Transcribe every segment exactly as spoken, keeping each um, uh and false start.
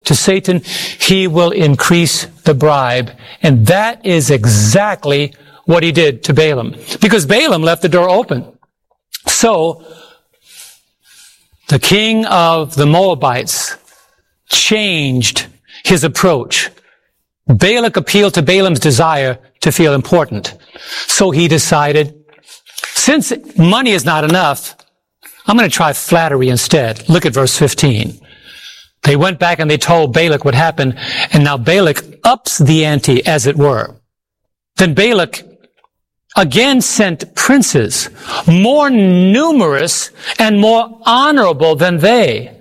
to Satan, he will increase the bribe. And that is exactly what he did to Balaam. Because Balaam left the door open. So, the king of the Moabites changed his approach. Balak appealed to Balaam's desire to feel important. So he decided, since money is not enough, I'm going to try flattery instead. Look at verse fifteen. They went back and they told Balak what happened, and now Balak ups the ante, as it were. Then Balak again sent princes, more numerous and more honorable than they.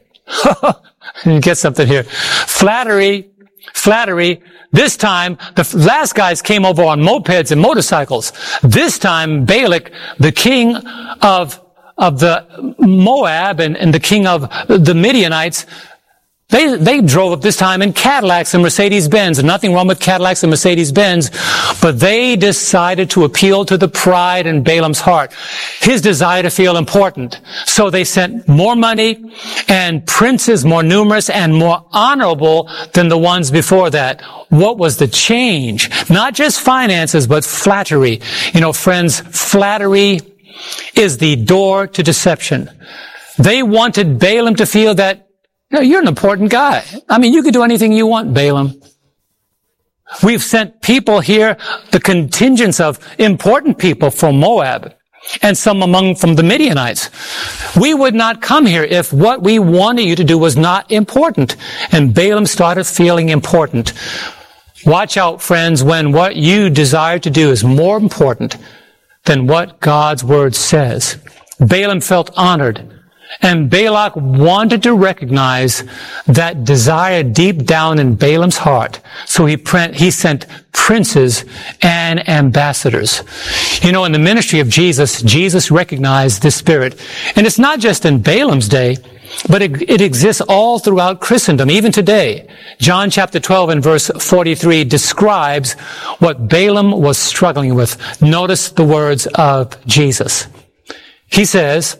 You get something here. Flattery, flattery. This time, the last guys came over on mopeds and motorcycles. This time, Balak, the king of, of the Moab and, and the king of the Midianites, They, they drove up this time in Cadillacs and Mercedes-Benz. Nothing wrong with Cadillacs and Mercedes-Benz, but they decided to appeal to the pride in Balaam's heart, his desire to feel important. So they sent more money and princes more numerous and more honorable than the ones before that. What was the change? Not just finances, but flattery. You know, friends, flattery is the door to deception. They wanted Balaam to feel that, no, you're an important guy. I mean, you could do anything you want, Balaam. We've sent people here, the contingents of important people from Moab, and some among from the Midianites. We would not come here if what we wanted you to do was not important. And Balaam started feeling important. Watch out, friends, when what you desire to do is more important than what God's word says. Balaam felt honored. And Balak wanted to recognize that desire deep down in Balaam's heart. So he, he sent princes and ambassadors. You know, in the ministry of Jesus, Jesus recognized this spirit. And it's not just in Balaam's day, but it, it exists all throughout Christendom, even today. John chapter twelve and verse forty-three describes what Balaam was struggling with. Notice the words of Jesus. He says,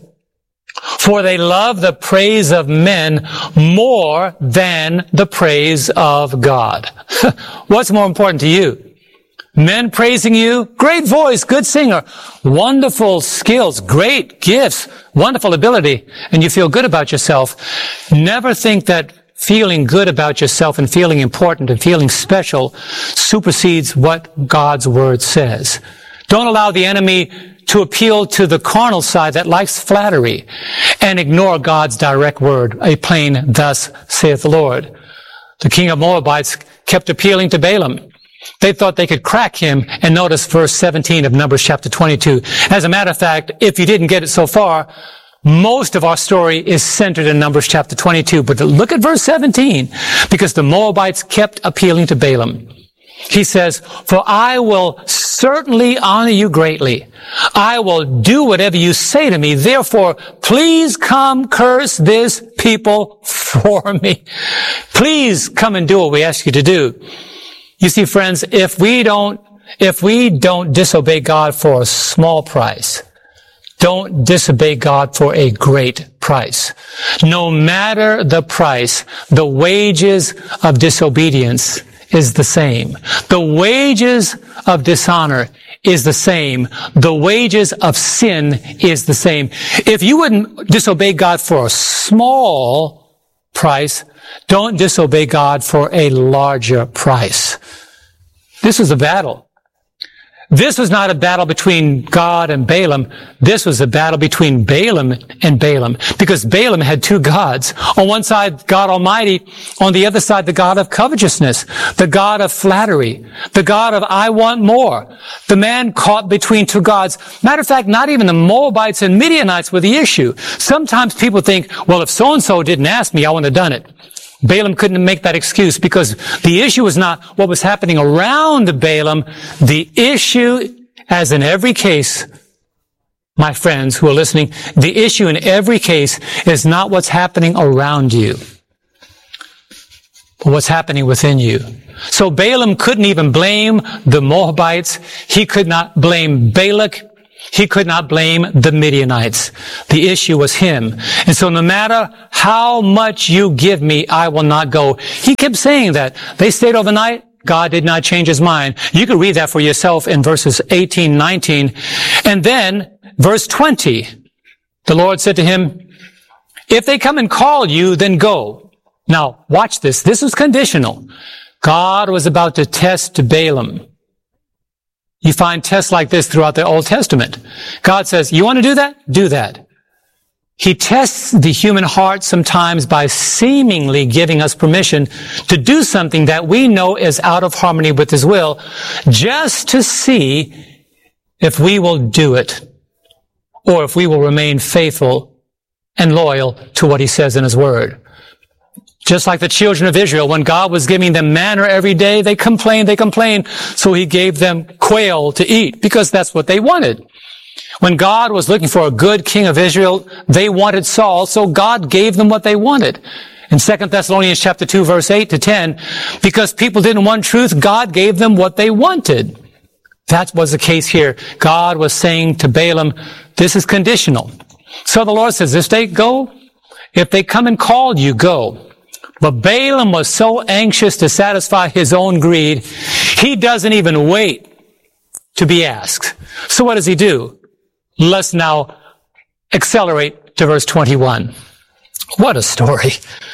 "For they love the praise of men more than the praise of God." What's more important to you? Men praising you? Great voice, good singer, wonderful skills, great gifts, wonderful ability, and you feel good about yourself. Never think that feeling good about yourself and feeling important and feeling special supersedes what God's word says. Don't allow the enemy to appeal to the carnal side that likes flattery and ignore God's direct word, a plain thus saith the Lord. The king of Moabites kept appealing to Balaam. They thought they could crack him, and notice verse seventeen of Numbers chapter twenty-two. As a matter of fact, if you didn't get it so far, most of our story is centered in Numbers chapter twenty-two. But look at verse seventeen, because the Moabites kept appealing to Balaam. He says, "For I will certainly honor you greatly. I will do whatever you say to me. Therefore, please come curse this people for me." Please come and do what we ask you to do. You see, friends, if we don't, if we don't disobey God for a small price, don't disobey God for a great price. No matter the price, the wages of disobedience is the same. The wages of dishonor is the same. The wages of sin is the same. If you wouldn't disobey God for a small price, don't disobey God for a larger price. This was a battle. This was not a battle between God and Balaam. This was a battle between Balaam and Balaam. Because Balaam had two gods. On one side, God Almighty. On the other side, the God of covetousness. The God of flattery. The God of I want more. The man caught between two gods. Matter of fact, not even the Moabites and Midianites were the issue. Sometimes people think, well, if so-and-so didn't ask me, I wouldn't have done it. Balaam couldn't make that excuse, because the issue was not what was happening around Balaam. The issue, as in every case, my friends who are listening, the issue in every case is not what's happening around you, but what's happening within you. So Balaam couldn't even blame the Moabites. He could not blame Balak. He could not blame the Midianites. The issue was him. And so no matter how much you give me, I will not go. He kept saying that. They stayed overnight. God did not change his mind. You can read that for yourself in verses eighteen, nineteen. And then verse twenty, the Lord said to him, if they come and call you, then go. Now, watch this. This was conditional. God was about to test Balaam. You find tests like this throughout the Old Testament. God says, you want to do that? Do that. He tests the human heart sometimes by seemingly giving us permission to do something that we know is out of harmony with his will, just to see if we will do it, or if we will remain faithful and loyal to what he says in his word. Just like the children of Israel, when God was giving them manna every day, they complained, they complained. So he gave them quail to eat because that's what they wanted. When God was looking for a good king of Israel, they wanted Saul, so God gave them what they wanted. In Second Thessalonians chapter two, verse eight to ten, because people didn't want truth, God gave them what they wanted. That was the case here. God was saying to Balaam, this is conditional. So the Lord says, if they go, if they come and call you, go. But Balaam was so anxious to satisfy his own greed, he doesn't even wait to be asked. So what does he do? Let's now accelerate to verse twenty-one. What a story.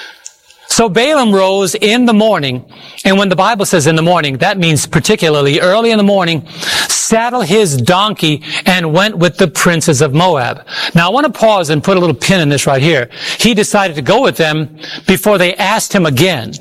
So Balaam rose in the morning, and when the Bible says in the morning, that means particularly early in the morning, saddled his donkey and went with the princes of Moab. Now I want to pause and put a little pin in this right here. He decided to go with them before they asked him again.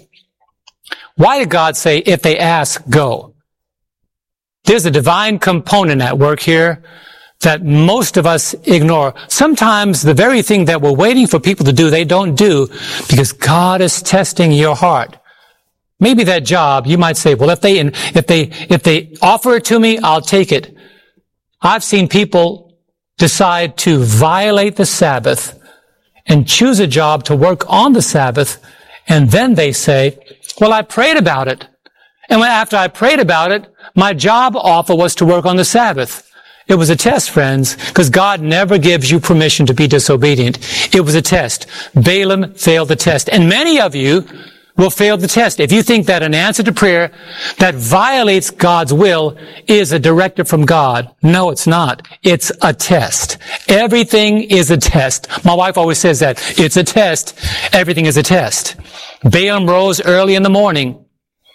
Why did God say, if they ask, go? There's a divine component at work here that most of us ignore. Sometimes the very thing that we're waiting for people to do, they don't do because God is testing your heart. Maybe that job, you might say, well, if they, if they, if they offer it to me, I'll take it. I've seen people decide to violate the Sabbath and choose a job to work on the Sabbath, and then they say, well, I prayed about it. And when, after I prayed about it, my job offer was to work on the Sabbath. It was a test, friends, because God never gives you permission to be disobedient. It was a test. Balaam failed the test. And many of you will fail the test. If you think that an answer to prayer that violates God's will is a directive from God, no, it's not. It's a test. Everything is a test. My wife always says that. It's a test. Everything is a test. Balaam rose early in the morning,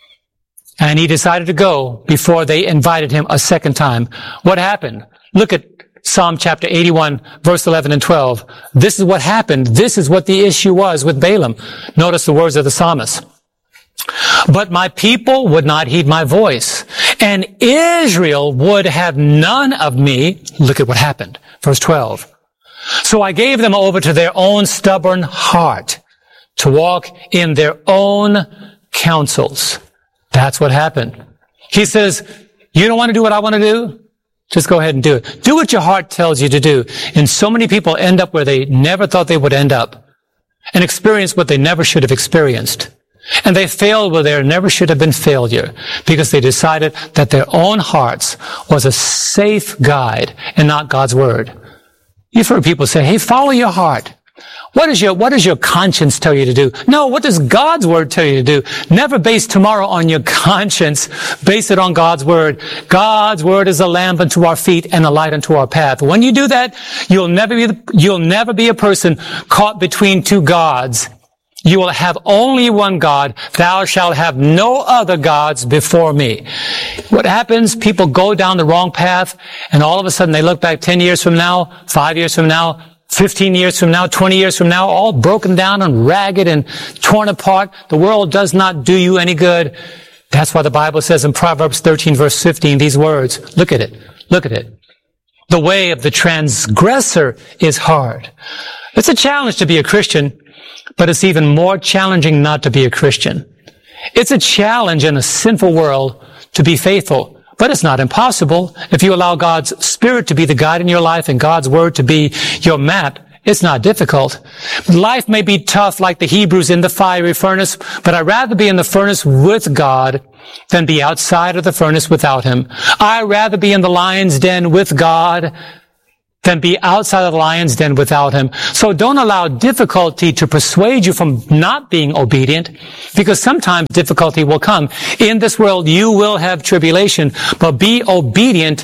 and he decided to go before they invited him a second time. What happened? Look at Psalm chapter eighty-one, verse eleven and twelve. This is what happened. This is what the issue was with Balaam. Notice the words of the psalmist. But my people would not heed my voice, and Israel would have none of me. Look at what happened. Verse twelve. So I gave them over to their own stubborn heart to walk in their own counsels. That's what happened. He says, you don't want to do what I want to do? Just go ahead and do it. Do what your heart tells you to do. And so many people end up where they never thought they would end up and experience what they never should have experienced. And they failed where there never should have been failure because they decided that their own hearts was a safe guide and not God's word. You've heard people say, hey, follow your heart. What is your, what does your conscience tell you to do? No, what does God's word tell you to do? Never base tomorrow on your conscience. Base it on God's word. God's word is a lamp unto our feet and a light unto our path. When you do that, you'll never be, you'll never be a person caught between two gods. You will have only one God. Thou shalt have no other gods before me. What happens? People go down the wrong path, and all of a sudden they look back ten years from now, five years from now, fifteen years from now, twenty years from now, all broken down and ragged and torn apart. The world does not do you any good. That's why the Bible says in Proverbs thirteen, verse fifteen, these words. Look at it. Look at it. The way of the transgressor is hard. It's a challenge to be a Christian, but it's even more challenging not to be a Christian. It's a challenge in a sinful world to be faithful, but it's not impossible. If you allow God's Spirit to be the guide in your life and God's Word to be your map, it's not difficult. Life may be tough like the Hebrews in the fiery furnace, but I'd rather be in the furnace with God than be outside of the furnace without Him. I'd rather be in the lion's den with God than be outside of the lion's den without him. So don't allow difficulty to persuade you from not being obedient, because sometimes difficulty will come. In this world, you will have tribulation, but be obedient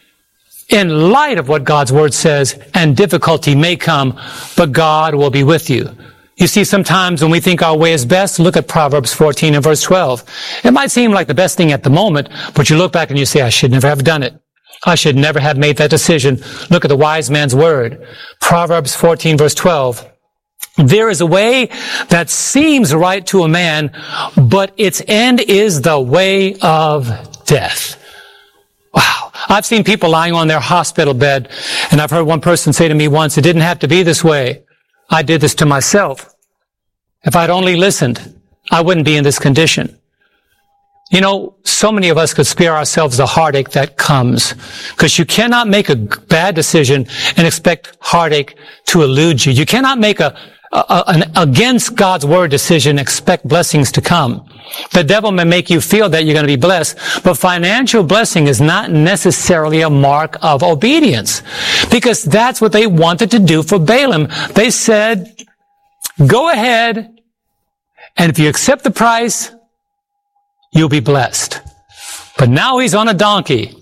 in light of what God's word says, and difficulty may come, but God will be with you. You see, sometimes when we think our way is best, look at Proverbs fourteen and verse twelve. It might seem like the best thing at the moment, but you look back and you say, I should never have done it. I should never have made that decision. Look at the wise man's word. Proverbs fourteen verse twelve. There is a way that seems right to a man, but its end is the way of death. Wow. I've seen people lying on their hospital bed, and I've heard one person say to me once, it didn't have to be this way. I did this to myself. If I'd only listened, I wouldn't be in this condition. You know, so many of us could spare ourselves the heartache that comes, because you cannot make a bad decision and expect heartache to elude you. You cannot make a, a an against God's word decision, expect blessings to come. The devil may make you feel that you're going to be blessed, but financial blessing is not necessarily a mark of obedience, because that's what they wanted to do for Balaam. They said, go ahead, and if you accept the price, you'll be blessed. But now he's on a donkey.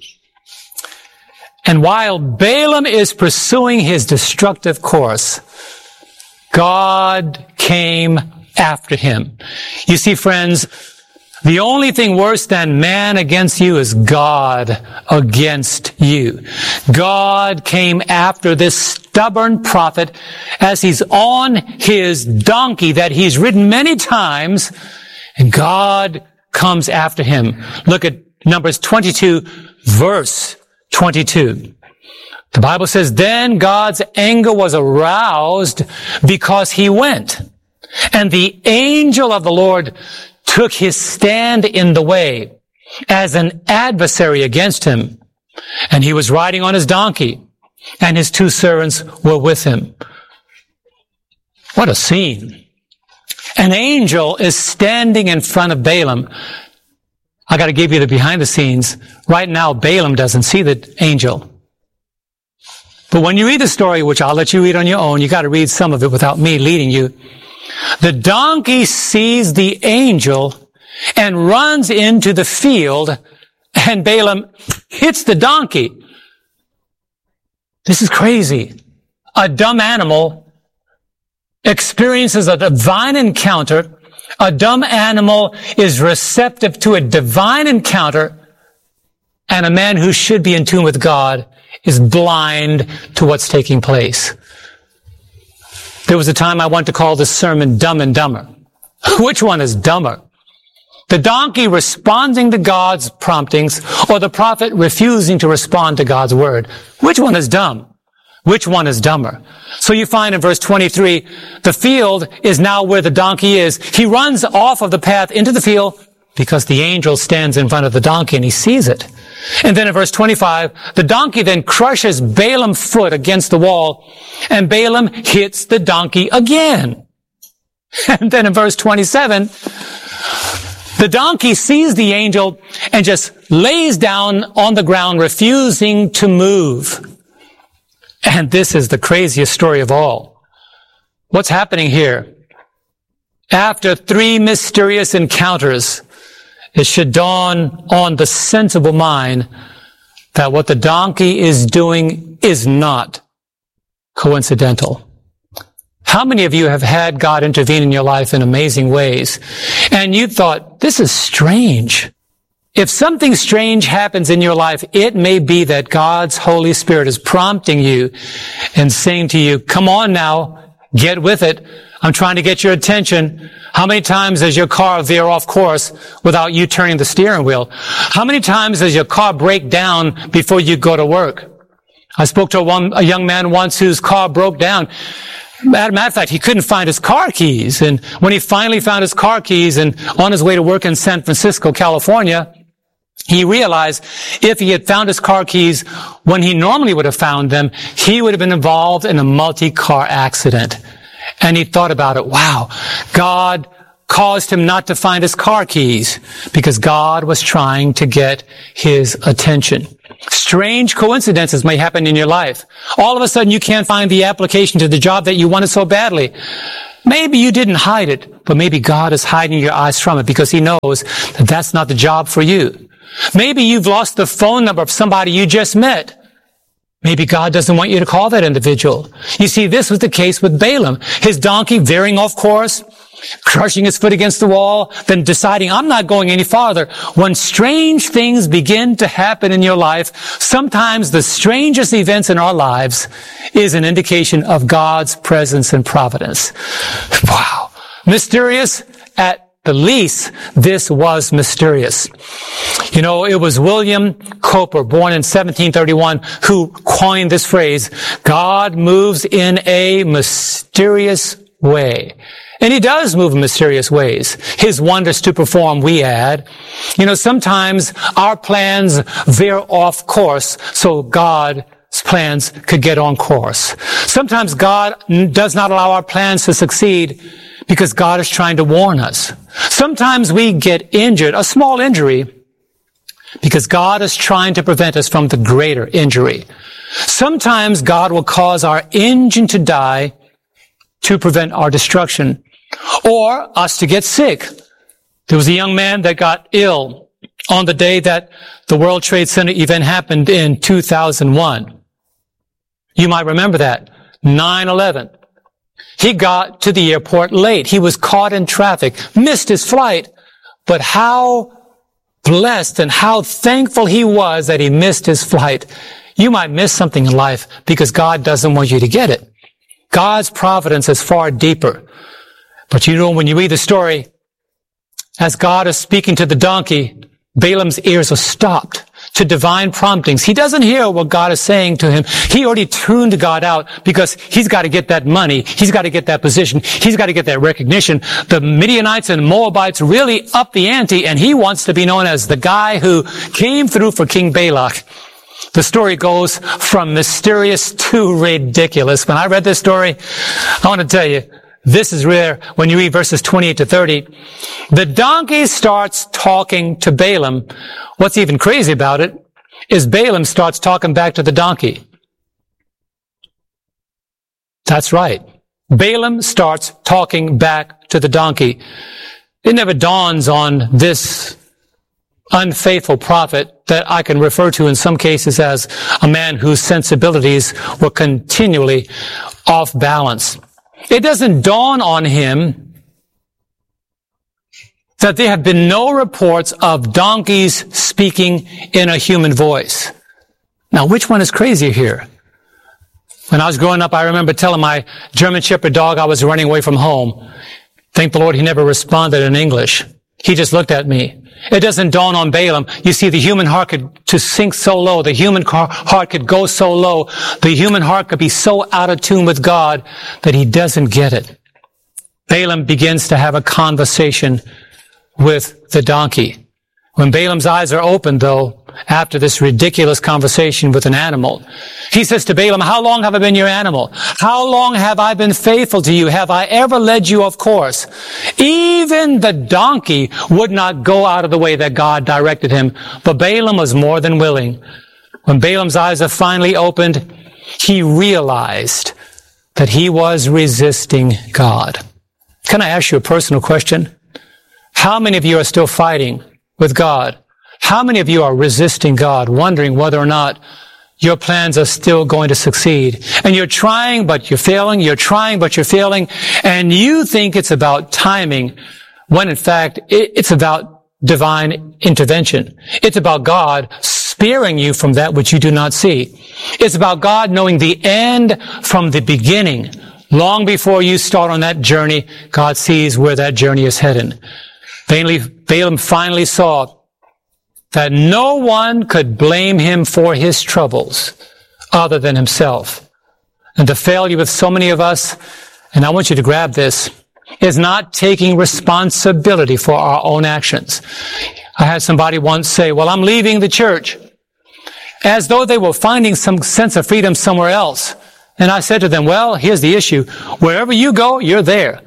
And while Balaam is pursuing his destructive course, God came after him. You see, friends, the only thing worse than man against you is God against you. God came after this stubborn prophet as he's on his donkey that he's ridden many times, and God comes after him. Look at Numbers twenty-two, verse twenty-two. The Bible says, then God's anger was aroused because he went, and the angel of the Lord took his stand in the way as an adversary against him. And he was riding on his donkey, and his two servants were with him. What a scene. An angel is standing in front of Balaam. I got to give you the behind the scenes. Right now, Balaam doesn't see the angel. But when you read the story, which I'll let you read on your own, you got to read some of it without me leading you. The donkey sees the angel and runs into the field, and Balaam hits the donkey. This is crazy. A dumb animal experiences a divine encounter. A dumb animal is receptive to a divine encounter, and a man who should be in tune with God is blind to what's taking place. There was a time I wanted to call this sermon Dumb and Dumber. Which one is dumber? The donkey responding to God's promptings, or the prophet refusing to respond to God's word? Which one is dumb? Which one is dumber? So you find in verse twenty-three, the field is now where the donkey is. He runs off of the path into the field because the angel stands in front of the donkey and he sees it. And then in verse twenty-five, the donkey then crushes Balaam's foot against the wall, and Balaam hits the donkey again. And then in verse twenty-seven, the donkey sees the angel and just lays down on the ground, refusing to move. And this is the craziest story of all. What's happening here? After three mysterious encounters, it should dawn on the sensible mind that what the donkey is doing is not coincidental. How many of you have had God intervene in your life in amazing ways, and you thought, this is strange? If something strange happens in your life, it may be that God's Holy Spirit is prompting you and saying to you, come on now, get with it. I'm trying to get your attention. How many times does your car veer off course without you turning the steering wheel? How many times does your car break down before you go to work? I spoke to a, one, a young man once whose car broke down. Matter of fact, he couldn't find his car keys. And when he finally found his car keys and on his way to work in San Francisco, California, he realized if he had found his car keys when he normally would have found them, he would have been involved in a multi-car accident. And he thought about it. Wow, God caused him not to find his car keys because God was trying to get his attention. Strange coincidences may happen in your life. All of a sudden you can't find the application to the job that you wanted so badly. Maybe you didn't hide it, but maybe God is hiding your eyes from it because He knows that that's not the job for you. Maybe you've lost the phone number of somebody you just met. Maybe God doesn't want you to call that individual. You see, this was the case with Balaam. His donkey veering off course, crushing his foot against the wall, then deciding, I'm not going any farther. When strange things begin to happen in your life, sometimes the strangest events in our lives is an indication of God's presence and providence. Wow. Mysterious? At the least, this was mysterious. You know, it was William Cowper, born in seventeen thirty-one, who coined this phrase, God moves in a mysterious way. And He does move in mysterious ways. His wonders to perform, we add. You know, sometimes our plans veer off course so God's plans could get on course. Sometimes God does not allow our plans to succeed because God is trying to warn us. Sometimes we get injured, a small injury, because God is trying to prevent us from the greater injury. Sometimes God will cause our engine to die to prevent our destruction, or us to get sick. There was a young man that got ill on the day that the World Trade Center event happened in two thousand one. You might remember that. nine eleven. He got to the airport late. He was caught in traffic, missed his flight. But how blessed and how thankful he was that he missed his flight. You might miss something in life because God doesn't want you to get it. God's providence is far deeper. But you know, when you read the story, as God is speaking to the donkey, Balaam's ears are stopped to divine promptings. He doesn't hear what God is saying to him. He already tuned God out because he's got to get that money. He's got to get that position. He's got to get that recognition. The Midianites and Moabites really up the ante, and he wants to be known as the guy who came through for King Balak. The story goes from mysterious to ridiculous. When I read this story, I want to tell you, this is rare. When you read verses twenty-eight to thirty, the donkey starts talking to Balaam. What's even crazy about it is Balaam starts talking back to the donkey. That's right. Balaam starts talking back to the donkey. It never dawns on this unfaithful prophet that I can refer to in some cases as a man whose sensibilities were continually off balance. It doesn't dawn on him that there have been no reports of donkeys speaking in a human voice. Now, which one is crazier here? When I was growing up, I remember telling my German Shepherd dog I was running away from home. Thank the Lord he never responded in English. He just looked at me. It doesn't dawn on Balaam. You see, the human heart could to sink so low. The human heart could go so low. The human heart could be so out of tune with God that he doesn't get it. Balaam begins to have a conversation with the donkey. When Balaam's eyes are opened, though, after this ridiculous conversation with an animal, he says to Balaam, how long have I been your animal? How long have I been faithful to you? Have I ever led you off course? Even the donkey would not go out of the way that God directed him, but Balaam was more than willing. When Balaam's eyes are finally opened, he realized that he was resisting God. Can I ask you a personal question? How many of you are still fighting with God? How many of you are resisting God, wondering whether or not your plans are still going to succeed? And you're trying, but you're failing. You're trying, but you're failing. And you think it's about timing, when in fact, it's about divine intervention. It's about God sparing you from that which you do not see. It's about God knowing the end from the beginning. Long before you start on that journey, God sees where that journey is heading. Balaam finally saw that no one could blame him for his troubles other than himself. And the failure with so many of us, and I want you to grab this, is not taking responsibility for our own actions. I had somebody once say, well, I'm leaving the church, as though they were finding some sense of freedom somewhere else. And I said to them, well, here's the issue. Wherever you go, you're there.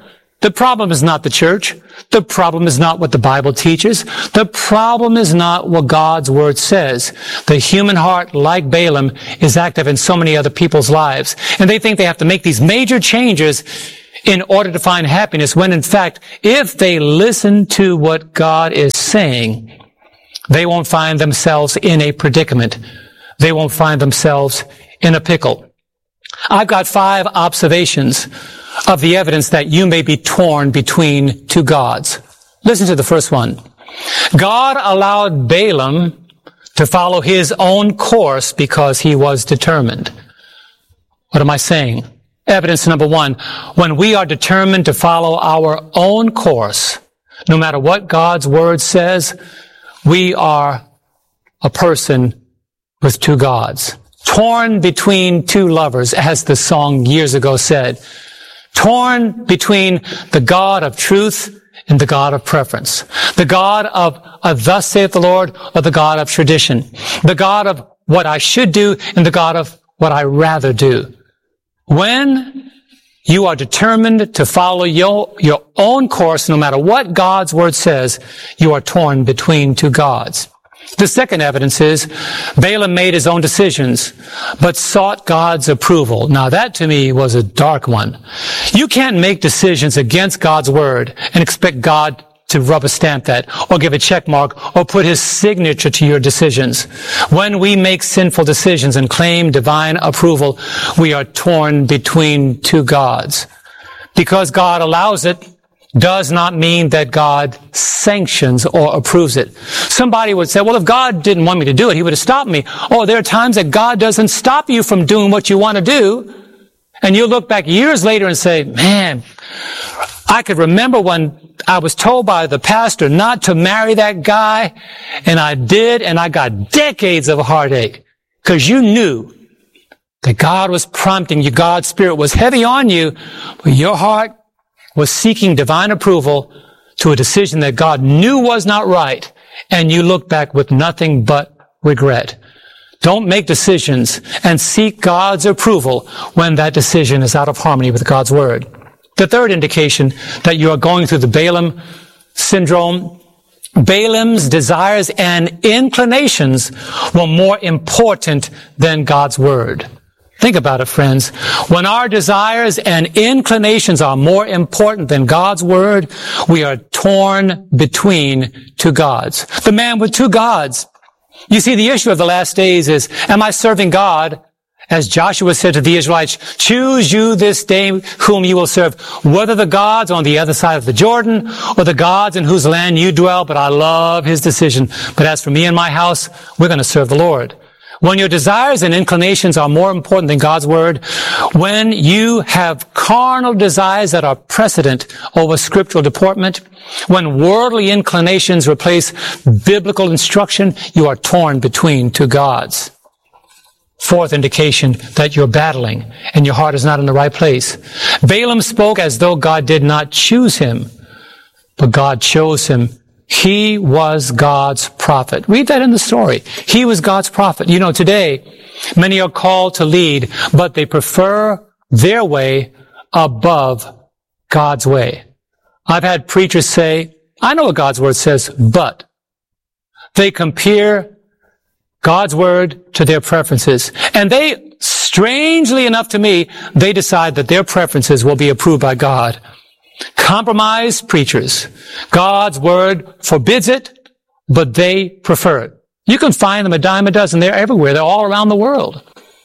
The problem is not the church. The problem is not what the Bible teaches. The problem is not what God's Word says. The human heart, like Balaam, is active in so many other people's lives. And they think they have to make these major changes in order to find happiness, when in fact, if they listen to what God is saying, they won't find themselves in a predicament. They won't find themselves in a pickle. I've got five observations of the evidence that you may be torn between two gods. Listen to the first one. God allowed Balaam to follow his own course because he was determined. What am I saying? Evidence number one, when we are determined to follow our own course, no matter what God's Word says, we are a person with two gods. Torn between two lovers, as the song years ago said. Torn between the God of truth and the God of preference. The God of, of thus saith the Lord, or the God of tradition. The God of what I should do and the God of what I rather do. When you are determined to follow your, your own course, no matter what God's Word says, you are torn between two gods. The second evidence is Balaam made his own decisions, but sought God's approval. Now that to me was a dark one. You can't make decisions against God's Word and expect God to rubber stamp that, or give a check mark, or put his signature to your decisions. When we make sinful decisions and claim divine approval, we are torn between two gods. Because God allows it does not mean that God sanctions or approves it. Somebody would say, well, if God didn't want me to do it, he would have stopped me. Oh, there are times that God doesn't stop you from doing what you want to do. And you look back years later and say, man, I could remember when I was told by the pastor not to marry that guy, and I did, and I got decades of heartache because you knew that God was prompting you. God's Spirit was heavy on you, but your heart was seeking divine approval to a decision that God knew was not right, and you look back with nothing but regret. Don't make decisions and seek God's approval when that decision is out of harmony with God's Word. The third indication that you are going through the Balaam syndrome, Balaam's desires and inclinations were more important than God's Word. Think about it, friends. When our desires and inclinations are more important than God's Word, we are torn between two gods. The man with two gods. You see, the issue of the last days is, am I serving God? As Joshua said to the Israelites, choose you this day whom you will serve, whether the gods on the other side of the Jordan or the gods in whose land you dwell. But I love his decision. But as for me and my house, we're going to serve the Lord. When your desires and inclinations are more important than God's Word, when you have carnal desires that are precedent over scriptural deportment, when worldly inclinations replace biblical instruction, you are torn between two gods. Fourth indication that you're battling and your heart is not in the right place. Balaam spoke as though God did not choose him, but God chose him. He was God's prophet. Read that in the story. He was God's prophet. You know, today, many are called to lead, but they prefer their way above God's way. I've had preachers say, I know what God's Word says, but they compare God's Word to their preferences. And they, strangely enough to me, they decide that their preferences will be approved by God. Compromise preachers. God's Word forbids it, but they prefer it. You can find them a dime a dozen. They're everywhere. They're all around the world.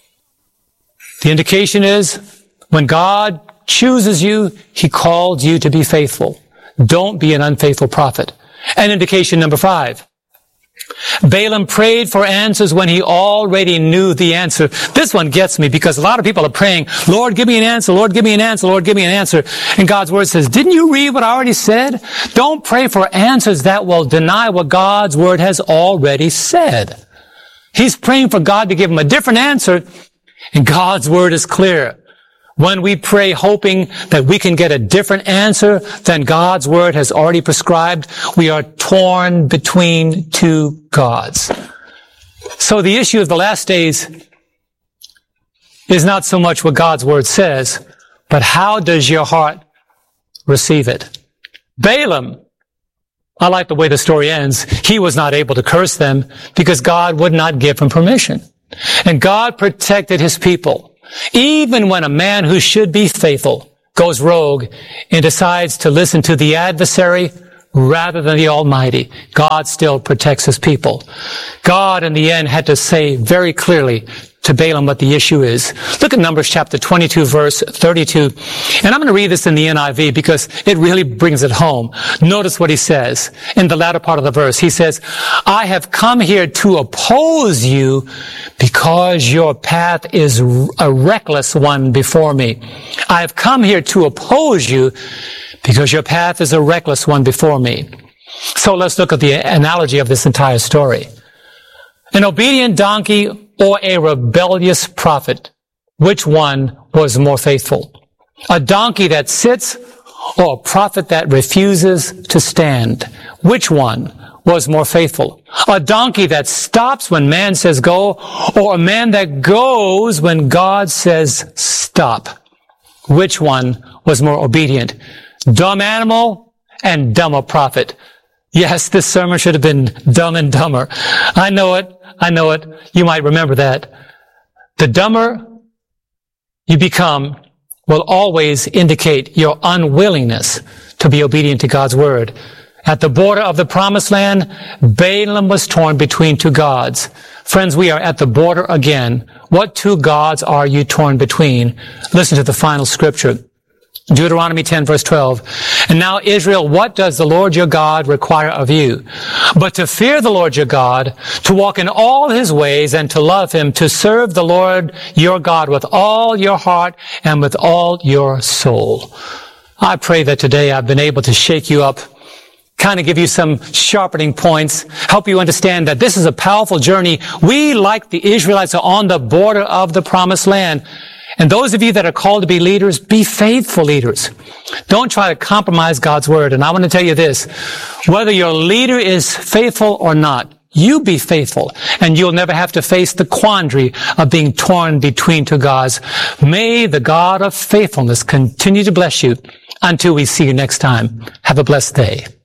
The indication is when God chooses you, He calls you to be faithful. Don't be an unfaithful prophet. And indication number five. Balaam prayed for answers when he already knew the answer. This one gets me because a lot of people are praying, Lord, give me an answer, Lord, give me an answer, Lord, give me an answer. And God's Word says, didn't you read what I already said? Don't pray for answers that will deny what God's Word has already said. He's praying for God to give him a different answer, and God's Word is clear. When we pray hoping that we can get a different answer than God's Word has already prescribed, we are torn between two gods. So the issue of the last days is not so much what God's Word says, but how does your heart receive it. Balaam, I like the way the story ends. He was not able to curse them because God would not give him permission. And God protected his people. Even when a man who should be faithful goes rogue and decides to listen to the adversary rather than the Almighty, God still protects his people. God, in the end, had to say very clearly to Balaam what the issue is. Look at Numbers chapter twenty-two, verse thirty-two. And I'm going to read this in the N I V because it really brings it home. Notice what he says in the latter part of the verse. He says, I have come here to oppose you because your path is a reckless one before me. I have come here to oppose you because your path is a reckless one before me. So let's look at the analogy of this entire story. An obedient donkey or a rebellious prophet, which one was more faithful? A donkey that sits or a prophet that refuses to stand? Which one was more faithful? A donkey that stops when man says go, or a man that goes when God says stop? Which one was more obedient? Dumb animal and dumber prophet. Yes, this sermon should have been Dumb and Dumber. I know it. I know it. You might remember that. The dumber you become will always indicate your unwillingness to be obedient to God's word. At the border of the promised land, Balaam was torn between two gods. Friends, we are at the border again. What two gods are you torn between? Listen to the final scripture. Deuteronomy ten, verse twelve. And now, Israel, what does the Lord your God require of you? But to fear the Lord your God, to walk in all his ways, and to love him, to serve the Lord your God with all your heart and with all your soul. I pray that today I've been able to shake you up, kind of give you some sharpening points, help you understand that this is a powerful journey. We, like the Israelites, are on the border of the promised land. And those of you that are called to be leaders, be faithful leaders. Don't try to compromise God's word. And I want to tell you this, whether your leader is faithful or not, you be faithful, and you'll never have to face the quandary of being torn between two gods. May the God of faithfulness continue to bless you until we see you next time. Have a blessed day.